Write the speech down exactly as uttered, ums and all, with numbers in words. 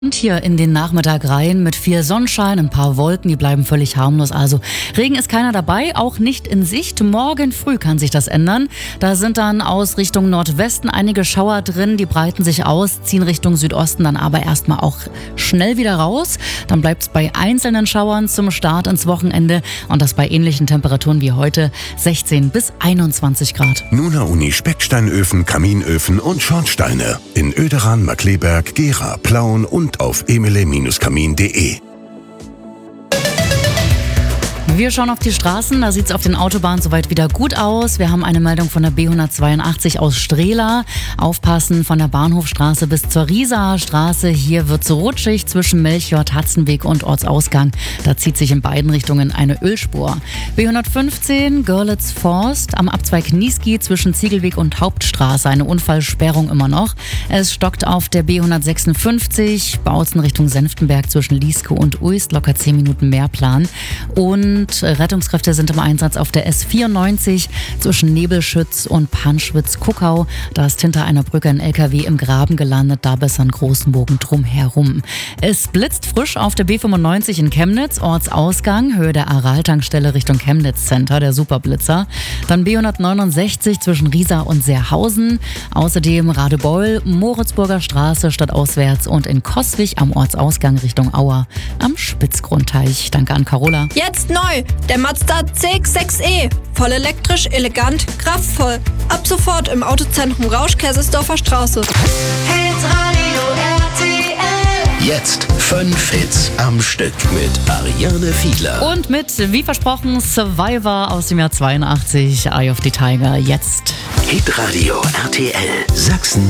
Und hier in den Nachmittag rein mit viel Sonnenschein, ein paar Wolken, die bleiben völlig harmlos. Also Regen ist keiner dabei, auch nicht in Sicht. Morgen früh kann sich das ändern. Da sind dann aus Richtung Nordwesten einige Schauer drin, die breiten sich aus, ziehen Richtung Südosten dann aber erstmal auch schnell wieder raus. Dann bleibt es bei einzelnen Schauern zum Start ins Wochenende und das bei ähnlichen Temperaturen wie heute, sechzehn bis einundzwanzig Grad. Nuna Uni Specksteinöfen, Kaminöfen und Schornsteine in Oederan, Markkleeberg, Gera, Plauen und auf emele Kamin punkt de. Wir schauen auf die Straßen, da sieht es auf den Autobahnen soweit wieder gut aus. Wir haben eine Meldung von der B hundertzweiundachtzig aus Strehla. Aufpassen von der Bahnhofstraße bis zur Riesaer Straße. Hier wird es rutschig zwischen Melchior, Hatzenweg und Ortsausgang. Da zieht sich in beiden Richtungen eine Ölspur. B hundertfünfzehn Görlitz Forst am Abzweig Niesky zwischen Ziegelweg und Hauptstraße. Eine Unfallsperrung immer noch. Es stockt auf der B hundertsechsundfünfzig Bautzen Richtung Senftenberg zwischen Lieske und Uist. Locker zehn Minuten Mehrplan. Und Rettungskräfte sind im Einsatz auf der S vierundneunzig zwischen Nebelschütz und Panschwitz-Kuckau. Da ist hinter einer Brücke ein L K W im Graben gelandet, da besser einen großen Bogen drum herum. Es blitzt frisch auf der B fünfundneunzig in Chemnitz, Ortsausgang, Höhe der Aral-Tankstelle Richtung Chemnitz Center, der Superblitzer. Dann B hundertneunundsechzig zwischen Riesa und Seerhausen. Außerdem Radebeul, Moritzburger Straße stadtauswärts und in Coswig am Ortsausgang Richtung Auer am Spitzgrundteich. Danke an Carola. Jetzt neu, der Mazda C X sechs E. Voll elektrisch, elegant, kraftvoll. Ab sofort im Autozentrum Rausch, Kaisersdorfer Straße. Hitradio R T L. Jetzt fünf Hits am Stück mit Ariane Fiedler. Und mit, wie versprochen, Survivor aus dem Jahr zweiundachtzig, Eye of the Tiger, jetzt. Hitradio R T L Sachsen